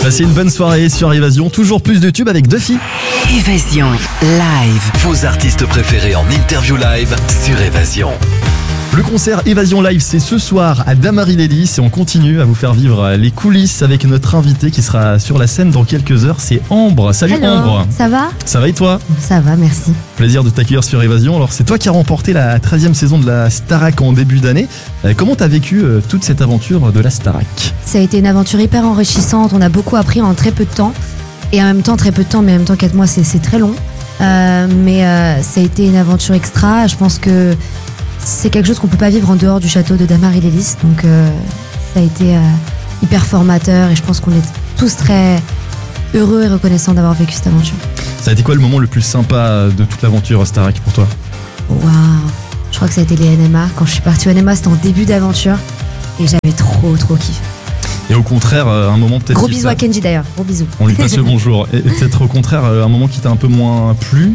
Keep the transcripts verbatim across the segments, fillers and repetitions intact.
Passez une bonne soirée sur Évasion, toujours plus de tubes avec Duffy. Évasion live. Vos artistes préférés en interview live sur Évasion. Le concert Évasion Live, c'est ce soir à Damary-Lélis et on continue à vous faire vivre les coulisses avec notre invité qui sera sur la scène dans quelques heures, c'est Ambre. Salut Hello, Ambre. Ça va? Ça va et toi? Ça va, merci. Plaisir de t'accueillir sur Évasion. Alors c'est toi qui as remporté la treizième saison de la Starac en début d'année. Euh, Comment t'as vécu euh, toute cette aventure de la Starac? Ça a été une aventure hyper enrichissante, on a beaucoup appris en très peu de temps. Et en même temps, très peu de temps, mais en même temps quatre mois, c'est c'est très long. Euh, mais euh, ça a été une aventure extra, je pense que c'est quelque chose qu'on peut pas vivre en dehors du château de Damary-Lélis. Donc euh, ça a été euh, hyper formateur et je pense qu'on est tous très heureux et reconnaissants d'avoir vécu cette aventure. Ça a été quoi le moment le plus sympa de toute l'aventure Starac pour toi? Waouh, je crois que ça a été les N M A. Quand je suis partie au N M A, c'était en début d'aventure et j'avais trop trop kiffé. Et au contraire, un moment peut-être... Gros bisous à Kenji d'ailleurs, gros bisous. On lui passe le bonjour. Et peut-être au contraire, un moment qui t'a un peu moins plu?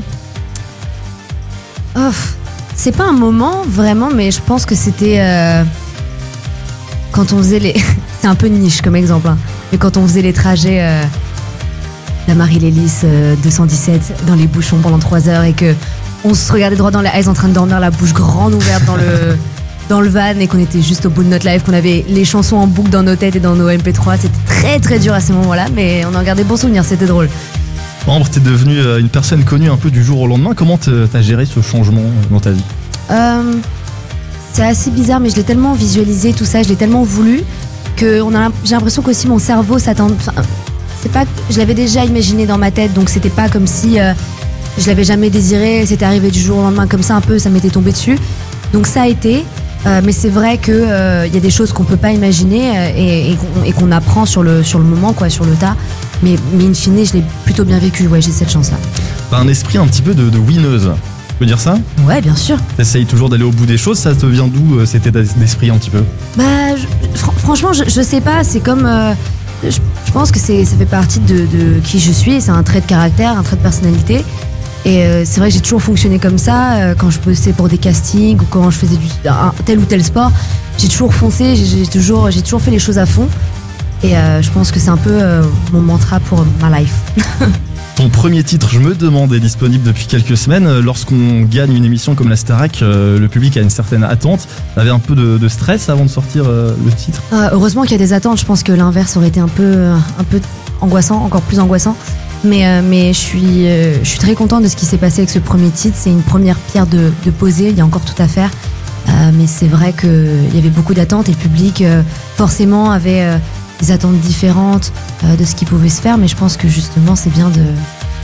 Oh, c'est pas un moment vraiment, mais je pense que c'était euh, quand on faisait les... C'est un peu niche comme exemple, hein. Mais quand on faisait les trajets euh, Damary-Lélis euh, deux cent dix-sept dans les bouchons pendant trois heures et que on se regardait droit dans les eyes en train de dormir, la bouche grande ouverte dans le... dans le van et qu'on était juste au bout de notre live, qu'on avait les chansons en boucle dans nos têtes et dans nos M P trois. C'était très très dur à ces moments-là, mais on en gardait bons souvenirs, c'était drôle. Ambre, t'es devenue une personne connue un peu du jour au lendemain. Comment t'as géré ce changement dans ta vie? euh, C'est assez bizarre, mais je l'ai tellement visualisé, tout ça, je l'ai tellement voulu que on a, j'ai l'impression qu'aussi mon cerveau s'attend. Enfin, c'est pas, je l'avais déjà imaginé dans ma tête, donc c'était pas comme si euh, je l'avais jamais désiré, c'était arrivé du jour au lendemain comme ça un peu, ça m'était tombé dessus. Donc ça a été. Euh, mais c'est vrai que euh, y a des choses qu'on peut pas imaginer euh, et, et, qu'on, et qu'on apprend sur le sur le moment, quoi, sur le tas. Mais, mais in fine, je l'ai plutôt bien vécu. Ouais, j'ai cette chance-là. T'as un esprit un petit peu de, de winneuse. Tu peux dire ça? Ouais, bien sûr. T'essayes toujours d'aller au bout des choses. Ça te vient d'où euh, cet état d'esprit un petit peu? Bah, je, fr- franchement, je, je sais pas. C'est comme, euh, je, je pense que c'est ça fait partie de, de qui je suis. C'est un trait de caractère, un trait de personnalité. Et euh, c'est vrai que j'ai toujours fonctionné comme ça, euh, quand je bossais pour des castings ou quand je faisais du, un, tel ou tel sport. J'ai toujours foncé, j'ai, j'ai, toujours, j'ai toujours fait les choses à fond. Et euh, je pense que c'est un peu euh, mon mantra pour ma life. Ton premier titre, je me demande, est disponible depuis quelques semaines. Lorsqu'on gagne une émission comme la Starac, euh, le public a une certaine attente. T'avais un peu de, de stress avant de sortir euh, le titre? euh, Heureusement qu'il y a des attentes, je pense que l'inverse aurait été un peu, un peu angoissant, encore plus angoissant. Mais, euh, mais je, suis, euh, je suis très contente de ce qui s'est passé avec ce premier titre. C'est une première pierre de, de poser, il y a encore tout à faire. Euh, mais c'est vrai qu'il y avait beaucoup d'attentes et le public euh, forcément avait euh, des attentes différentes euh, de ce qui pouvait se faire. Mais je pense que justement c'est bien de...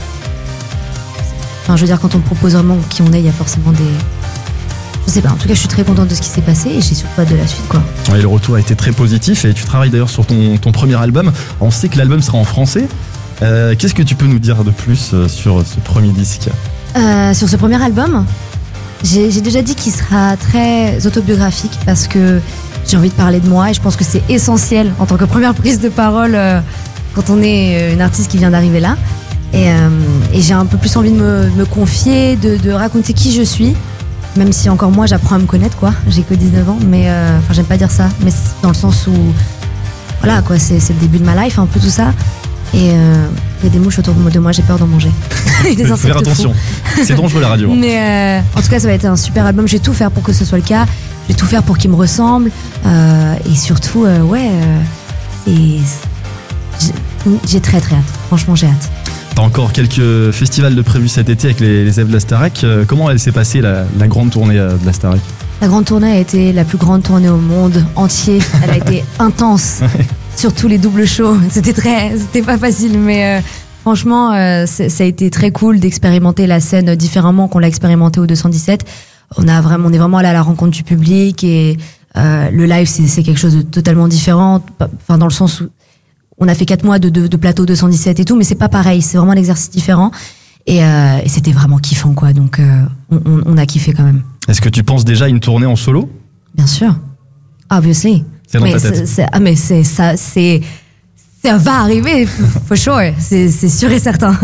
Enfin je veux dire, quand on propose vraiment qui on est, il y a forcément des... Je sais pas, en tout cas je suis très contente de ce qui s'est passé et j'ai surtout hâte de la suite, quoi. Ouais, le retour a été très positif et tu travailles d'ailleurs sur ton, ton premier album. On sait que l'album sera en français. Euh, qu'est-ce que tu peux nous dire de plus euh, sur ce premier disque? euh, Sur ce premier album, j'ai, j'ai déjà dit qu'il sera très autobiographique parce que j'ai envie de parler de moi et je pense que c'est essentiel en tant que première prise de parole euh, quand on est une artiste qui vient d'arriver là. Et, euh, et j'ai un peu plus envie de me, me confier, de, de raconter qui je suis, même si encore moi j'apprends à me connaître, quoi. J'ai que dix-neuf ans, mais euh, enfin j'aime pas dire ça, mais c'est dans le sens où voilà, quoi, c'est, c'est le début de ma life, un peu tout ça. Et il euh, y a des mouches autour de moi, j'ai peur d'en manger. Des insectes. Faire attention, fous. C'est dangereux la radio. Mais euh, en tout cas, ça va être un super album. Je vais tout faire pour que ce soit le cas. Je vais tout faire pour qu'il me ressemble. Euh, et surtout, euh, ouais, euh, et j'ai, j'ai très très hâte. Franchement, j'ai hâte. T'as encore quelques festivals de prévus cet été avec les, les élèves de la Starac. Euh, comment elle s'est passée la, la grande tournée euh, de la Starac? La grande tournée a été la plus grande tournée au monde entier. Elle a été intense. Sur tous les doubles shows, c'était très, c'était pas facile, mais euh, franchement, euh, ça a été très cool d'expérimenter la scène différemment qu'on l'a expérimenté au deux cent dix-sept. On a vraiment, on est vraiment allé à la rencontre du public et euh, le live, c'est, c'est quelque chose de totalement différent. Enfin, dans le sens où on a fait quatre mois de, de, de plateau deux cent dix-sept et tout, mais c'est pas pareil. C'est vraiment un exercice différent et, euh, et c'était vraiment kiffant, quoi. Donc, euh, on, on a kiffé quand même. Est-ce que tu penses déjà à une tournée en solo? Bien sûr, obviously. C'est dans mais ta tête. C'est, c'est, ah mais c'est ça, c'est ça va arriver, for sure. C'est, c'est sûr et certain.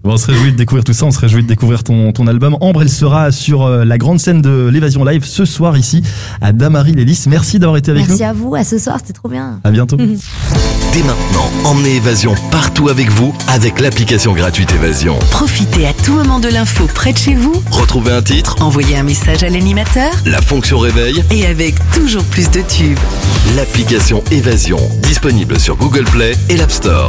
Bon, on se réjouit de découvrir tout ça, on se réjouit de découvrir ton, ton album. Ambre, elle sera sur euh, la grande scène de l'Évasion Live ce soir ici à Damary-les-Lys. Merci d'avoir été avec Merci nous. à vous, à ce soir, c'était trop bien. À bientôt. Dès maintenant, emmenez Évasion partout avec vous avec l'application gratuite Évasion. Profitez à tout moment de l'info près de chez vous. Retrouvez un titre, Envoyez un message à l'animateur. la fonction réveil, Et avec toujours plus de tubes. l'application Évasion, disponible sur Google Play et l'App Store.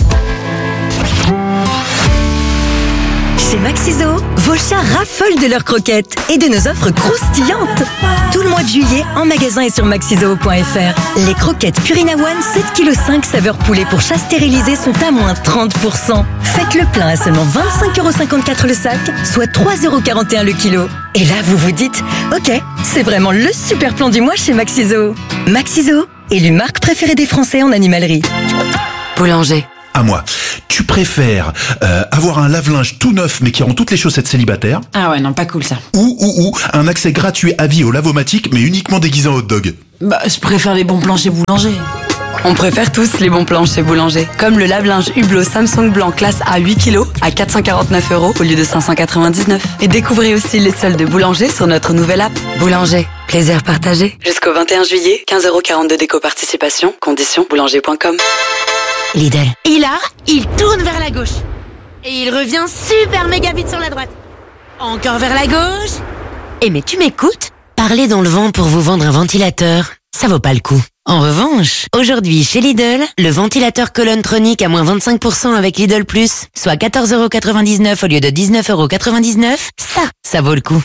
Chez Maxiso, vos chats raffolent de leurs croquettes et de nos offres croustillantes. Tout le mois de juillet, en magasin et sur maxiso point f r. Les croquettes Purina One sept virgule cinq kilos saveur poulet pour chat stérilisé sont à moins trente pour cent. Faites le plein à seulement vingt-cinq euros cinquante-quatre le sac, soit trois euros quarante et un le kilo. Et là, vous vous dites, ok, c'est vraiment le super plan du mois chez Maxiso. Maxiso, élu marque préférée des Français en animalerie. Boulanger. À moi. Tu préfères euh, avoir un lave-linge tout neuf mais qui rend toutes les chaussettes célibataires Ah ouais, non, pas cool ça. ou, ou, ou un accès gratuit à vie au lavomatique mais uniquement déguisé en hot dog? Bah, je préfère les bons plans chez Boulanger. On préfère tous les bons plans chez Boulanger. Comme le lave-linge Hublot Samsung blanc classe A huit kilos à quatre cent quarante-neuf euros au lieu de cinq cent quatre-vingt-dix-neuf. Et découvrez aussi les soldes de Boulanger sur notre nouvelle app. Boulanger, plaisir partagé. Jusqu'au vingt et un juillet, quinze euros quarante-deux déco participation. Conditions boulanger point com. Lidl. Et là, il tourne vers la gauche. Et il revient super méga vite sur la droite. Encore vers la gauche. Eh mais tu m'écoutes? Parler dans le vent pour vous vendre un ventilateur, ça vaut pas le coup. En revanche, aujourd'hui chez Lidl, le ventilateur colonne tronique à moins vingt-cinq pour cent avec Lidl Plus, soit quatorze euros quatre-vingt-dix-neuf au lieu de dix-neuf euros quatre-vingt-dix-neuf, ça, ça vaut le coup.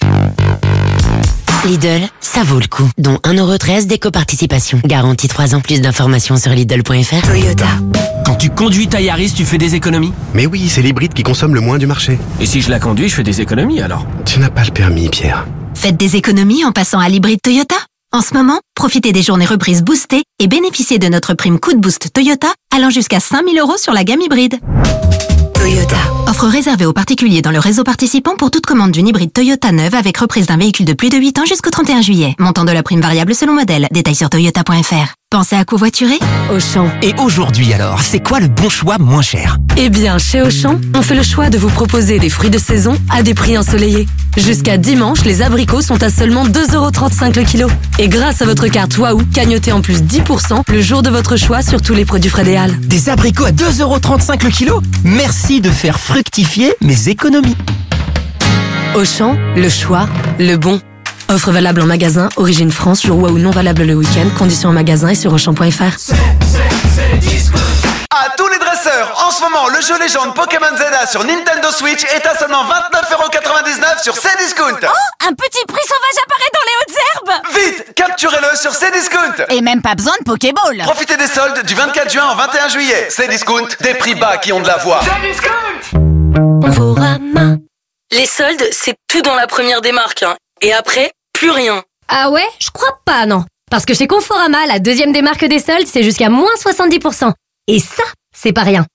Lidl, ça vaut le coup. Dont un euro treize d'éco-participation. Garantie trois ans. Plus d'informations sur Lidl point f r. Toyota. Quand tu conduis ta Yaris, tu fais des économies? Mais oui, c'est l'hybride qui consomme le moins du marché. Et si je la conduis, je fais des économies alors? Tu n'as pas le permis, Pierre. Faites des économies en passant à l'hybride Toyota. En ce moment, profitez des journées reprises boostées et bénéficiez de notre prime coup de boost Toyota allant jusqu'à cinq mille euros sur la gamme hybride. Toyota. Offre réservée aux particuliers dans le réseau participant pour toute commande d'une hybride Toyota neuve avec reprise d'un véhicule de plus de huit ans jusqu'au trente et un juillet. Montant de la prime variable selon modèle. Détails sur toyota point f r. Pensez à covoiturer? Auchan. Et aujourd'hui alors, c'est quoi le bon choix moins cher? Eh bien, chez Auchan, on fait le choix de vous proposer des fruits de saison à des prix ensoleillés. Jusqu'à dimanche, les abricots sont à seulement deux euros trente-cinq le kilo. Et grâce à votre carte Waouh, cagnotez en plus dix pour cent le jour de votre choix sur tous les produits Frédéal. Des abricots à deux euros trente-cinq le kilo? Merci de faire fructifier mes économies. Auchan, le choix, le bon. Offre valable en magasin, origine France, jour Waouh non valable le week-end, conditions en magasin et sur auchan point f r. À tous les dresseurs, en ce moment, le jeu légende Pokémon Zelda sur Nintendo Switch est à seulement vingt-neuf euros quatre-vingt-dix-neuf sur Cdiscount. Oh, un petit prix sauvage apparaît dans les hautes herbes. Vite, capturez-le sur Cdiscount. Et même pas besoin de Pokéball. Profitez des soldes du vingt-quatre juin au vingt et un juillet. Cdiscount, des prix bas qui ont de la voix. Conforama. Les soldes, c'est tout dans la première des marques, hein. Et après, plus rien. Ah ouais? Je crois pas, non. Parce que chez Conforama, la deuxième des marques des soldes, c'est jusqu'à moins soixante-dix pour cent. Et ça, c'est pas rien.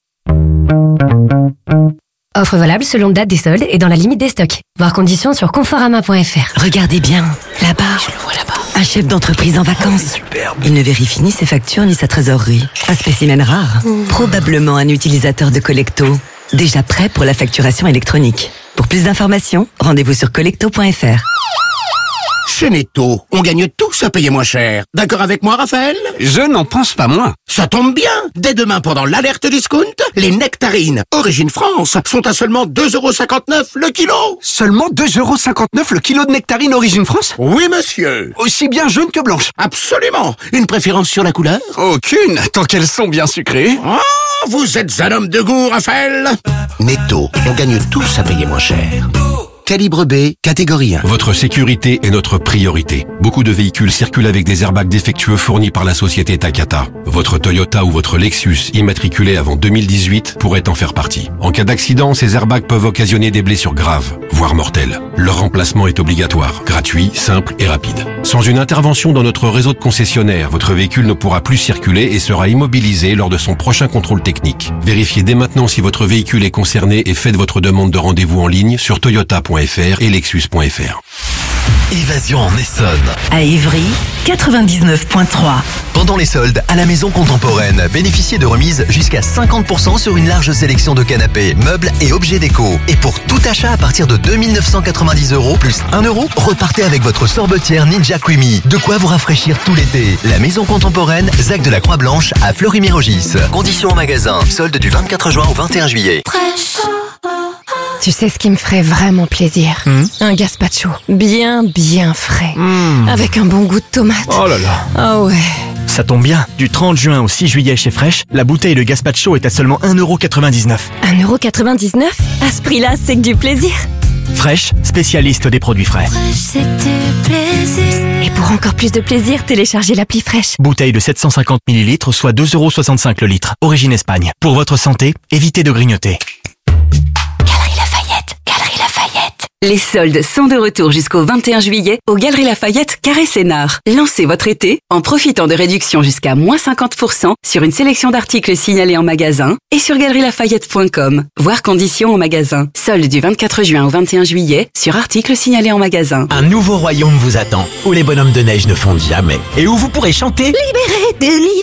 Offre valable selon date des soldes et dans la limite des stocks. Voir conditions sur conforama point f r. Regardez bien, là-bas. Je le vois là-bas. Un chef d'entreprise en vacances. Il ne vérifie ni ses factures ni sa trésorerie. Un spécimen rare. Mmh. Probablement un utilisateur de Collecto. Déjà prêt pour la facturation électronique. Pour plus d'informations, rendez-vous sur collecto point f r. Chez Netto, on gagne tous à payer moins cher. D'accord avec moi, Raphaël? Je n'en pense pas moins. Ça tombe bien. Dès demain, pendant l'alerte discount, les nectarines Origine France sont à seulement deux euros cinquante-neuf le kilo. Seulement deux euros cinquante-neuf le kilo de nectarines Origine France? Oui, monsieur. Aussi bien jaune que blanche? Absolument. Une préférence sur la couleur? Aucune, tant qu'elles sont bien sucrées. Oh, vous êtes un homme de goût, Raphaël. Netto, on gagne tous à payer moins cher. Calibre B, catégorie un. Votre sécurité est notre priorité. Beaucoup de véhicules circulent avec des airbags défectueux fournis par la société Takata. Votre Toyota ou votre Lexus immatriculé avant deux mille dix-huit pourrait en faire partie. En cas d'accident, ces airbags peuvent occasionner des blessures graves, voire mortelles. Leur remplacement est obligatoire, gratuit, simple et rapide. Sans une intervention dans notre réseau de concessionnaires, votre véhicule ne pourra plus circuler et sera immobilisé lors de son prochain contrôle technique. Vérifiez dès maintenant si votre véhicule est concerné et faites votre demande de rendez-vous en ligne sur toyota point f r et lexus point f r. Évasion en Essonne. À Évry, quatre-vingt-dix-neuf virgule trois. Pendant les soldes, à la Maison Contemporaine, bénéficiez de remises jusqu'à cinquante pour cent sur une large sélection de canapés, meubles et objets déco. Et pour tout achat à partir de deux mille neuf cent quatre-vingt-dix euros plus un euro, repartez avec votre sorbetière Ninja Creamy. De quoi vous rafraîchir tout l'été. La Maison Contemporaine, Zac de la Croix-Blanche à Fleury-Mérogis. Conditions en magasin. Solde du vingt-quatre juin au vingt et un juillet. Tu sais ce qui me ferait vraiment plaisir? Mmh. Un gazpacho. Bien, bien frais. Mmh. Avec un bon goût de tomate. Oh là là. Ah ouais. Ça tombe bien. Du trente juin au six juillet chez Fresh, la bouteille de gazpacho est à seulement un euro quatre-vingt-dix-neuf. un euro quatre-vingt-dix-neuf? À ce prix-là, c'est que du plaisir. Fresh, spécialiste des produits frais. Et pour encore plus de plaisir, téléchargez l'appli Fresh. Bouteille de sept cent cinquante millilitres, soit deux euros soixante-cinq le litre. Origine Espagne. Pour votre santé, évitez de grignoter. Galerie Lafayette, Galerie Lafayette. Les soldes sont de retour jusqu'au vingt et un juillet au Galerie Lafayette Carré Sénart. Lancez votre été en profitant de réductions jusqu'à moins cinquante pour cent sur une sélection d'articles signalés en magasin et sur galerie lafayette point com. Voir conditions en magasin. Soldes du vingt-quatre juin au vingt et un juillet sur articles signalés en magasin. Un nouveau royaume vous attend, où les bonhommes de neige ne fondent jamais et où vous pourrez chanter Libéré, délivré.